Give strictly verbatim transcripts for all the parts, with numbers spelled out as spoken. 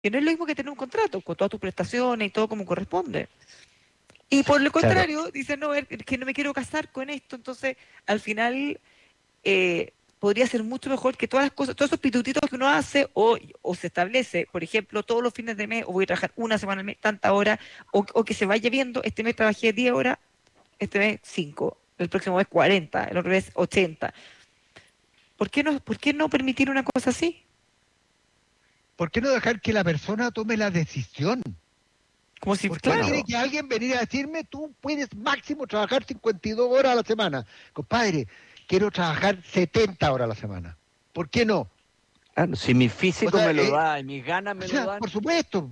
Que no es lo mismo que tener un contrato, con todas tus prestaciones y todo como corresponde. Y por lo Claro. contrario, dicen, no, es que no me quiero casar con esto, entonces al final eh, podría ser mucho mejor que todas las cosas, todos esos pitutitos que uno hace o, o se establece, por ejemplo, todos los fines de mes, o voy a trabajar una semana al mes, tanta hora, o, o que se vaya viendo, este mes trabajé diez horas, este mes cinco, el próximo mes cuarenta, el otro mes ochenta. ¿Por qué no, por qué no permitir una cosa así? ¿Por qué no dejar que la persona tome la decisión? Como si, ¿Por qué Bueno, tiene claro, que alguien venir a decirme, tú puedes máximo trabajar cincuenta y dos horas a la semana? Compadre, quiero trabajar setenta horas a la semana. ¿Por qué no? claro, si mi O físico sea, me lo eh, da y mis ganas o me lo sea, dan, por supuesto,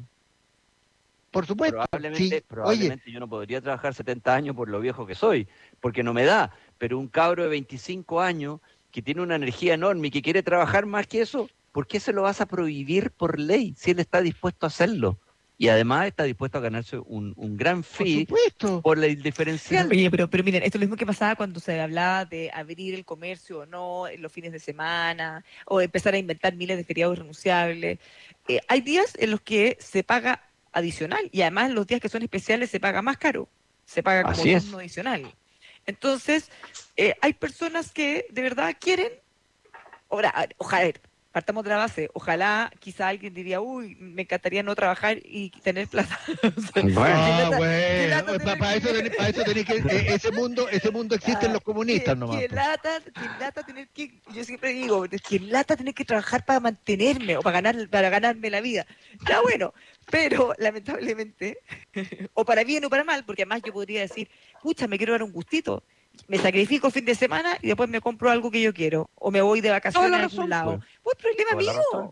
por supuesto. probablemente, Sí, oye, probablemente yo no podría trabajar setenta años por lo viejo que soy, porque no me da. Pero un cabro de veinticinco años que tiene una energía enorme y que quiere trabajar más que eso, ¿por qué se lo vas a prohibir por ley si él está dispuesto a hacerlo? Y además está dispuesto a ganarse un, un gran por fee supuesto. por el Pero, diferencial. oye, pero, pero miren, esto es lo mismo que pasaba cuando se hablaba de abrir el comercio o no en los fines de semana, o empezar a inventar miles de feriados irrenunciables. Eh, hay días en los que se paga adicional y además los días que son especiales se paga más caro, se paga como Así turno es. adicional. Entonces, eh, hay personas que de verdad quieren. Ahora, a- ojalá, partamos de la base, ojalá quizá alguien diría, uy, me encantaría no trabajar y tener plata. O sea, qué Bueno, ah, lata, qué bueno, lata tener para eso, que... tenés- pa' eso tenéis que, eh, ese mundo, ese mundo existe en Ah, los comunistas qué, nomás, qué pues. lata, qué lata tener que, yo siempre digo, qué lata tener que trabajar para mantenerme o para ganar, para ganarme la vida. Ya bueno, pero lamentablemente, o para bien o para mal, porque además yo podría decir, pucha, me quiero dar un gustito, me sacrifico fin de semana y después me compro algo que yo quiero, o me voy de toda la vacaciones a algún razón, lado. pues, Pues problema toda la razón. mío,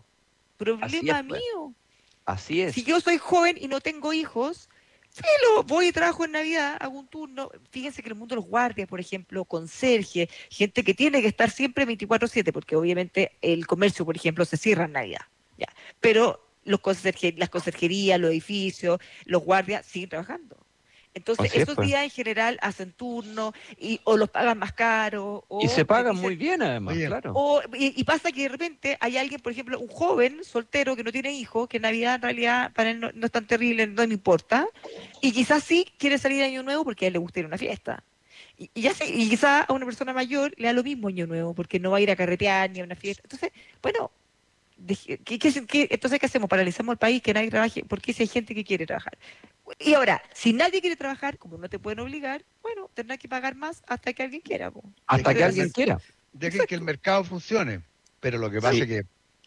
Así es, problema pues, mío. así Si es. yo soy joven y no tengo hijos, filo, voy y trabajo en Navidad, hago un turno. Fíjense que en el mundo de los guardias, por ejemplo, conserje, gente que tiene que estar siempre veinticuatro siete, porque obviamente el comercio, por ejemplo, se cierra en Navidad. Ya. Pero los conserje, las conserjerías, los edificios, los guardias siguen trabajando. Entonces, Así es, esos pues. días en general hacen turno y o los pagan más caro Y o se les pagan dicen, muy bien, además, Oye, claro. o, y, y pasa que de repente hay alguien, por ejemplo, un joven soltero que no tiene hijos, que Navidad en realidad para él no, no es tan terrible, no le importa, y quizás sí quiere salir a Año Nuevo porque a él le gusta ir a una fiesta. Y, y ya sé, y quizás a una persona mayor le da lo mismo Año Nuevo porque no va a ir a carretear ni a una fiesta. Entonces, bueno, deje- ¿qué, qué, qué- entonces, ¿qué hacemos? Paralizamos el país, que nadie trabaje, porque si hay gente que quiere trabajar. Y ahora, si nadie quiere trabajar, como no te pueden obligar, bueno, tendrás que pagar más hasta que alguien quiera, po. Hasta dejen que que el, Entonces, alguien mer- quiera. dejen que el exacto. mercado funcione. Pero lo que pasa Sí. es que,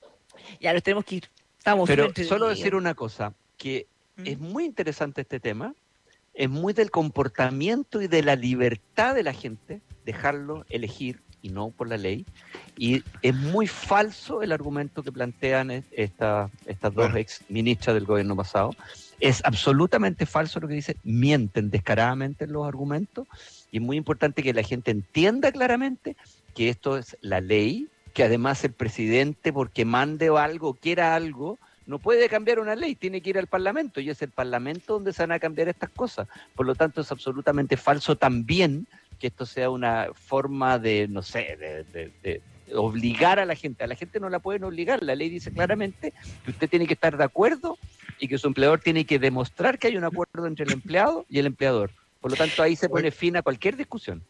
Ya nos tenemos que ir. Estamos súper Pero solo decir entretenidos. una cosa, que es ¿Mm? muy interesante este tema, es muy del comportamiento y de la libertad de la gente, dejarlo elegir y no por la ley. Y es muy falso el argumento que plantean es- esta- estas dos bueno, ex ministras del gobierno pasado. Es absolutamente falso lo que dicen, mienten descaradamente en los argumentos. Y es muy importante que la gente entienda claramente que esto es la ley, que además el presidente, porque mande algo, quiera algo, no puede cambiar una ley, tiene que ir al Parlamento y es el Parlamento donde se van a cambiar estas cosas. Por lo tanto, es absolutamente falso también que esto sea una forma de, no sé, de, de, de obligar a la gente. A la gente no la pueden obligar. La ley dice claramente que usted tiene que estar de acuerdo y que su empleador tiene que demostrar que hay un acuerdo entre el empleado y el empleador. Por lo tanto, ahí se oi- pone fin a cualquier discusión.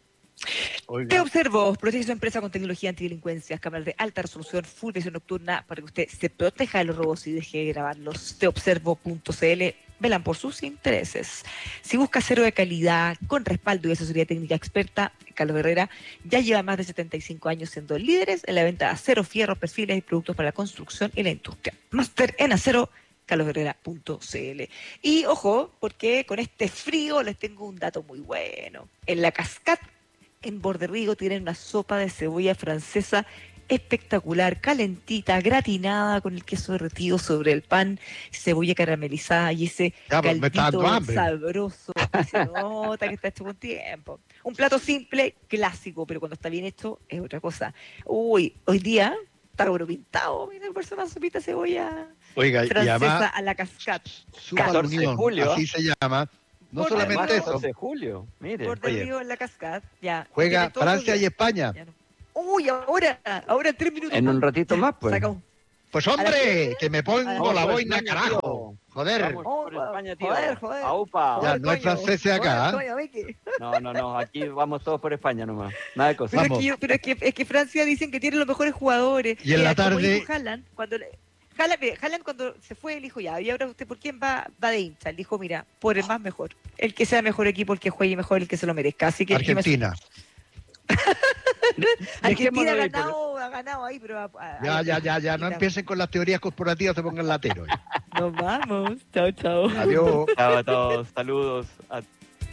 Te oiga, observo, protege su empresa con tecnología antidelincuencias, cámaras de alta resolución, full visión nocturna, para que usted se proteja de los robos y deje de grabarlos. Teobservo punto c l, velan por sus intereses. Si busca acero de calidad, con respaldo y asesoría técnica experta, Carlos Herrera ya lleva más de setenta y cinco años siendo líderes en la venta de acero, fierro, perfiles y productos para la construcción y la industria. Máster en acero, carlos herrera punto c l. Y ojo, porque con este frío les tengo un dato muy bueno. En la Cascada, en Borderigo, tienen una sopa de cebolla francesa espectacular, calentita, gratinada con el queso derretido sobre el pan, cebolla caramelizada y ese ya me está dando caldito hambre. sabroso que se nota que está hecho con tiempo. Un plato simple, clásico, pero cuando está bien hecho es otra cosa. Uy, hoy día está como pintado, mira, por una sopita de cebolla Oiga, y además, francesa a la cascada. Supa la Cat. catorce de Unión, julio, ¿ah? así se llama. No Borde Además, solamente Río, eso, catorce de julio, mire. Borde oye, Río en la cascada, ya. Y juega tienen todos los Francia y días. España. Ya no. Uy, ahora, ahora en tres minutos En más. un ratito Ya, más, pues. sacamos. Pues hombre, que me pongo Vamos la por boina, España, carajo. tío. Joder. Vamos por Oh, España, tío. joder, joder. Aupa. Ya, no hay coño, franceses acá, joder, ¿eh? coño, Vicky. No, no, no, aquí vamos todos por España nomás. Nada de cosas. Pero, es Vamos. que, yo- pero es, que, es que Francia dicen que tiene los mejores jugadores. Y en Mira, la como tarde- dijo Haaland, cuando le- Haaland, mire, Haaland cuando se fue, él dijo ya, y ahora usted, ¿por quién va, va de hincha? Él dijo, mira, por el más mejor. El que sea mejor equipo, el que juegue mejor, el que se lo merezca. Así que Argentina. Argentina ha Dejémoslo ahí, ganado, ha ganado ahí, pero... a- a- Ya, a- ya, ya, ya. No Argentina. empiecen con las teorías corporativas, se pongan lateros. Nos vamos. Chao, chao. Adiós. Chao a todos. Saludos. A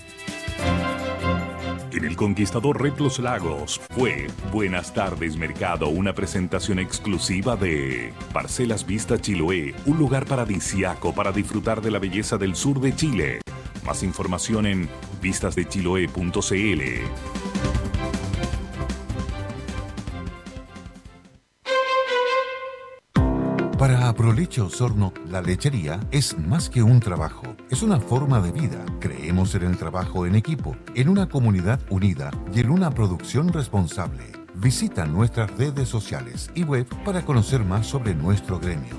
En el Conquistador Red Los Lagos fue Buenas tardes Mercado, una presentación exclusiva de Parcelas Vista Chiloé, un lugar paradisiaco para disfrutar de la belleza del sur de Chile. Más información en vistas de chiloé punto c l. Para Aproleche Osorno, la lechería es más que un trabajo, es una forma de vida. Creemos en el trabajo en equipo, en una comunidad unida y en una producción responsable. Visita nuestras redes sociales y web para conocer más sobre nuestro gremio.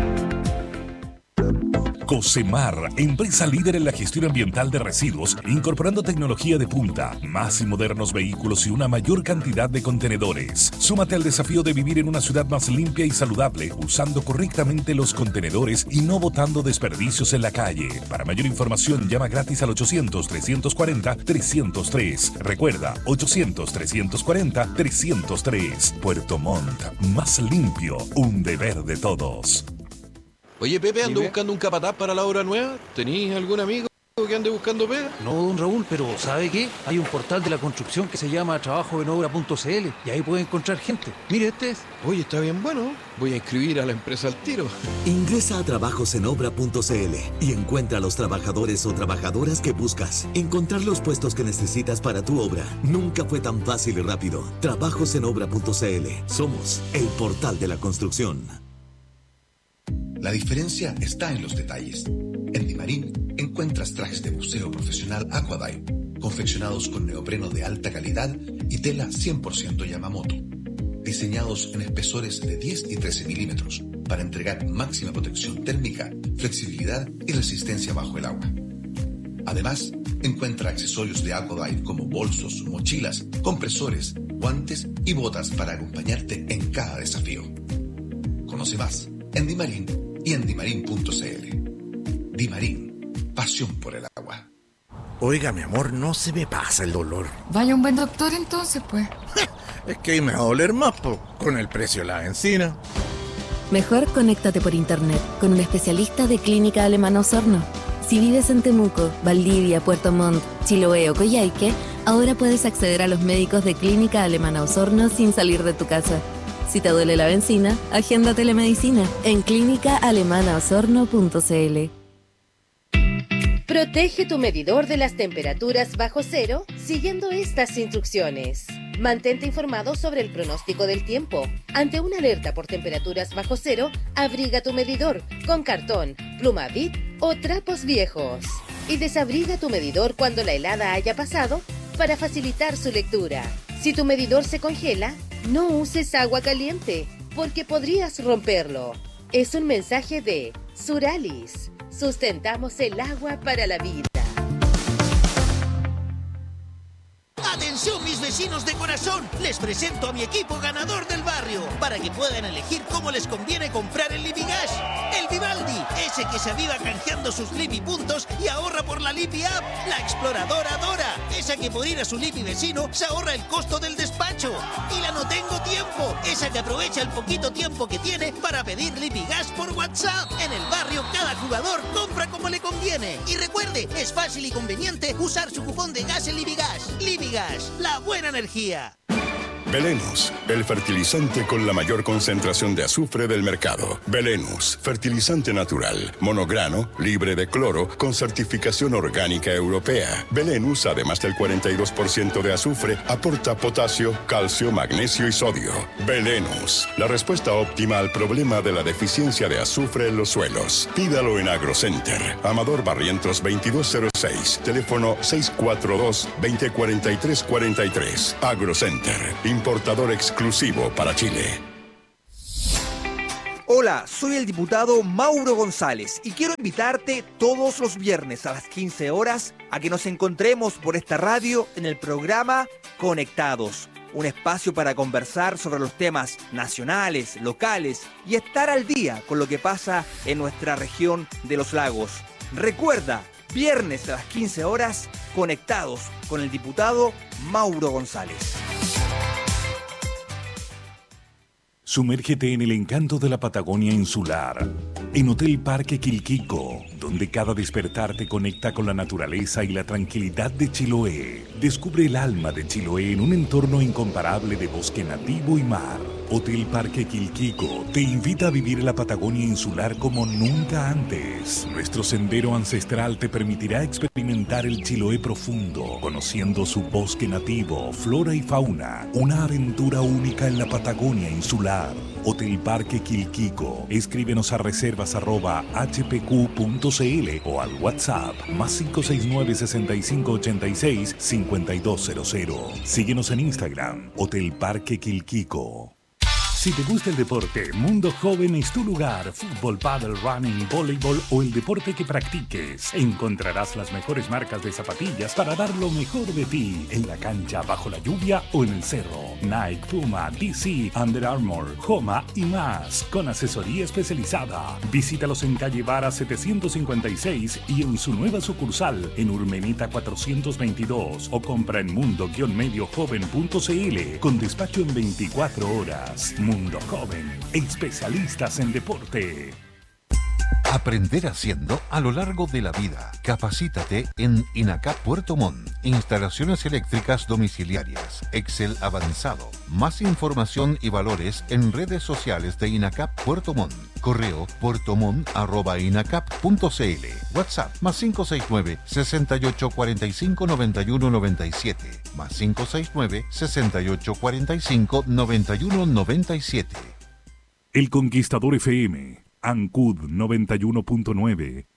Cosemar, empresa líder en la gestión ambiental de residuos, incorporando tecnología de punta, más y modernos vehículos y una mayor cantidad de contenedores. Súmate al desafío de vivir en una ciudad más limpia y saludable, usando correctamente los contenedores y no botando desperdicios en la calle. Para mayor información, llama gratis al ochocientos, trescientos cuarenta, trescientos tres. Recuerda, ochocientos, trescientos cuarenta, trescientos tres. Puerto Montt, más limpio, un deber de todos. Oye, Pepe, ando Dime. buscando un capataz para la obra nueva. ¿Tenís algún amigo que ande buscando pega? No, don Raúl, pero ¿sabe qué? Hay un portal de la construcción que se llama trabajo en obra punto c l y ahí puede encontrar gente. Mire, este es. Oye, está bien bueno. Voy a inscribir a la empresa al tiro. Ingresa a trabajos en obra punto c l y encuentra a los trabajadores o trabajadoras que buscas. Encontrar los puestos que necesitas para tu obra nunca fue tan fácil y rápido. trabajos en obra punto c l. Somos el portal de la construcción. La diferencia está en los detalles. En Dimarín encuentras trajes de buceo profesional Aquadive, confeccionados con neopreno de alta calidad y tela cien por ciento Yamamoto, diseñados en espesores de diez y trece milímetros para entregar máxima protección térmica, flexibilidad y resistencia bajo el agua. Además, encuentra accesorios de Aquadive como bolsos, mochilas, compresores, guantes y botas para acompañarte en cada desafío. Conoce más en Dimarín y en dimarín punto c l. Dimarín, pasión por el agua. Oiga, mi amor, no se me pasa el dolor. Vaya un buen doctor entonces, pues. Es que ahí me va a doler más, po, con el precio de la benzina. Mejor conéctate por internet con un especialista de Clínica Alemana Osorno. Si vives en Temuco, Valdivia, Puerto Montt, Chiloé o Coyhaique, ahora puedes acceder a los médicos de Clínica Alemana Osorno sin salir de tu casa. Si te duele la benzina, agenda telemedicina en clínica alemana osorno punto c l. Protege tu medidor de las temperaturas bajo cero siguiendo estas instrucciones. Mantente informado sobre el pronóstico del tiempo. Ante una alerta por temperaturas bajo cero, abriga tu medidor con cartón, pluma Bic o trapos viejos. Y desabriga tu medidor cuando la helada haya pasado para facilitar su lectura. Si tu medidor se congela, no uses agua caliente, porque podrías romperlo. Es un mensaje de Suralis. Sustentamos el agua para la vida. ¡Atención, mis vecinos de corazón! Les presento a mi equipo ganador del barrio para que puedan elegir cómo les conviene comprar el Lipigas. El Vivaldi, ese que se aviva canjeando sus Lipi puntos y ahorra por la Lipi App. La exploradora Dora, esa que por ir a su Lipi vecino se ahorra el costo del despacho. Y la No Tengo Tiempo, esa que aprovecha el poquito tiempo que tiene para pedir Lipigas por WhatsApp. En el barrio cada jugador compra como le conviene. Y recuerde, es fácil y conveniente usar su cupón de gas en Lipigas. Lipigas, la buena energía. Belenus, el fertilizante con la mayor concentración de azufre del mercado. Belenus, fertilizante natural, monograno, libre de cloro, con certificación orgánica europea. Belenus, además del cuarenta y dos por ciento de azufre, aporta potasio, calcio, magnesio y sodio. Belenus, la respuesta óptima al problema de la deficiencia de azufre en los suelos. Pídalo en AgroCenter. Amador Barrientos veintidós cero seis, teléfono seis cuatro dos, dos cero cuatro tres cuatro tres. AgroCenter, importador exclusivo para Chile. Hola, soy el diputado Mauro González y quiero invitarte todos los viernes a las quince horas a que nos encontremos por esta radio en el programa Conectados, un espacio para conversar sobre los temas nacionales, locales y estar al día con lo que pasa en nuestra región de los lagos. Recuerda, viernes a las quince horas, Conectados con el diputado Mauro González. Sumérgete en el encanto de la Patagonia insular, en Hotel Parque Quilquico, donde cada despertar te conecta con la naturaleza y la tranquilidad de Chiloé. Descubre el alma de Chiloé en un entorno incomparable de bosque nativo y mar. Hotel Parque Quilquico te invita a vivir la Patagonia insular como nunca antes. Nuestro sendero ancestral te permitirá experimentar el Chiloé profundo, conociendo su bosque nativo, flora y fauna. Una aventura única en la Patagonia insular. Hotel Parque Quilquico. Escríbenos a reservas arroba h p q punto c l o al WhatsApp más cinco seis nueve, seis cinco ocho seis, cinco dos cero cero. Síguenos en Instagram, Hotel Parque Quilquico. Si te gusta el deporte, Mundo Joven es tu lugar. Fútbol, pádel, running, voleibol o el deporte que practiques. Encontrarás las mejores marcas de zapatillas para dar lo mejor de ti. En la cancha, bajo la lluvia o en el cerro. Nike, Puma, D C, Under Armour, Homa y más. Con asesoría especializada. Visítalos en calle Vara setecientos cincuenta y seis y en su nueva sucursal en Urmeneta cuatrocientos veintidós. O compra en mundo medio joven punto c l con despacho en veinticuatro horas. Mundo Joven, especialistas en deporte. Aprender haciendo a lo largo de la vida. Capacítate en INACAP Puerto Montt. Instalaciones eléctricas domiciliarias. Excel avanzado. Más información y valores en redes sociales de INACAP Puerto Montt. Correo puertomont arroba inacap punto c l. WhatsApp más cinco seis nueve, seis ocho cuatro cinco, nueve uno nueve siete. Más cinco seis nueve, seis ocho cuatro cinco, nueve uno nueve siete. El Conquistador F M. Ancud noventa y uno punto nueve,